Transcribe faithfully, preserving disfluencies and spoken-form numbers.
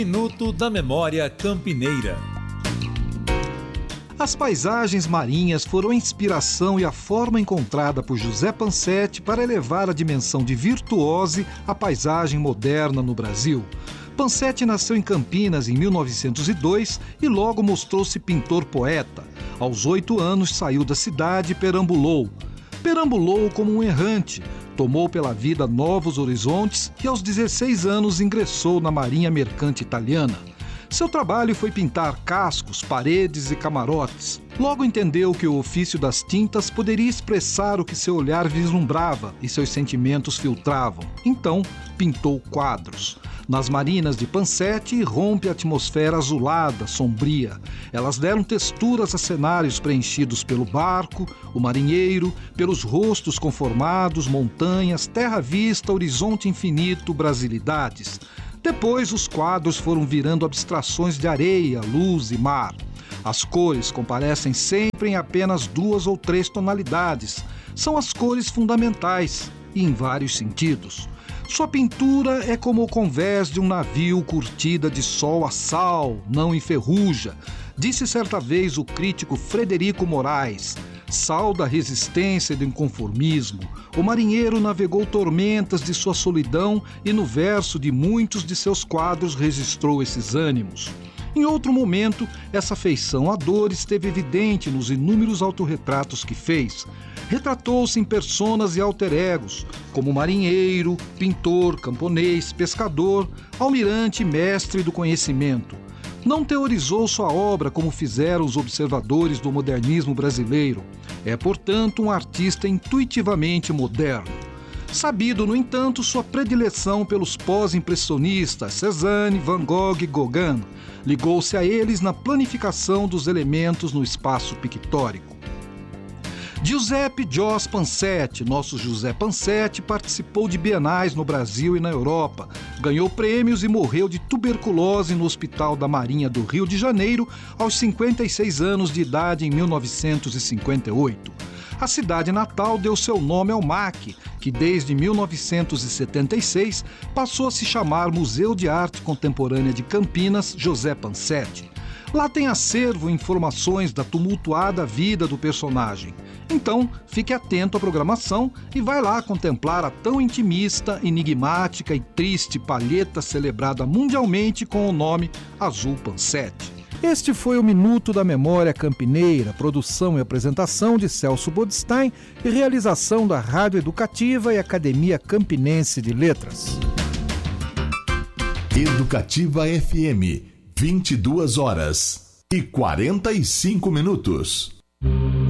Minuto da Memória Campineira. As paisagens marinhas foram a inspiração e a forma encontrada por José Pansetti para elevar a dimensão de virtuose à paisagem moderna no Brasil. Pansetti nasceu em Campinas em mil novecentos e dois e logo mostrou-se pintor-poeta. Aos oito anos saiu da cidade e perambulou. Perambulou como um errante, tomou pela vida novos horizontes e aos dezesseis anos ingressou na Marinha Mercante Italiana. Seu trabalho foi pintar cascos, paredes e camarotes. Logo entendeu que o ofício das tintas poderia expressar o que seu olhar vislumbrava e seus sentimentos filtravam. Então, pintou quadros. Nas marinas de Pansetti irrompe a atmosfera azulada, sombria. Elas deram texturas a cenários preenchidos pelo barco, o marinheiro, pelos rostos conformados, montanhas, terra vista, horizonte infinito, brasilidades. Depois, os quadros foram virando abstrações de areia, luz e mar. As cores comparecem sempre em apenas duas ou três tonalidades. São as cores fundamentais e em vários sentidos. Sua pintura é como o convés de um navio curtida de sol a sal, não enferruja, disse certa vez o crítico Frederico Moraes. Sal da resistência e do inconformismo, o marinheiro navegou tormentas de sua solidão e no verso de muitos de seus quadros registrou esses ânimos. Em outro momento, essa afeição à dor esteve evidente nos inúmeros autorretratos que fez. Retratou-se em personas e alter-egos, como marinheiro, pintor, camponês, pescador, almirante e mestre do conhecimento. Não teorizou sua obra como fizeram os observadores do modernismo brasileiro. É, portanto, um artista intuitivamente moderno. Sabido, no entanto, sua predileção pelos pós-impressionistas Cézanne, Van Gogh e Gauguin. Ligou-se a eles na planificação dos elementos no espaço pictórico. Giuseppe Jos Pansetti, nosso José Pansetti, participou de bienais no Brasil e na Europa, ganhou prêmios e morreu de tuberculose no Hospital da Marinha do Rio de Janeiro aos cinquenta e seis anos de idade em mil novecentos e cinquenta e oito. A cidade natal deu seu nome ao M A C, que desde mil novecentos e setenta e seis passou a se chamar Museu de Arte Contemporânea de Campinas José Pansetti. Lá tem acervo e informações da tumultuada vida do personagem. Então, fique atento à programação e vai lá contemplar a tão intimista, enigmática e triste palheta celebrada mundialmente com o nome Azul Pansetti. Este foi o Minuto da Memória Campineira, produção e apresentação de Celso Bodstein e realização da Rádio Educativa e Academia Campinense de Letras. Educativa F M, vinte e duas horas e quarenta e cinco minutos.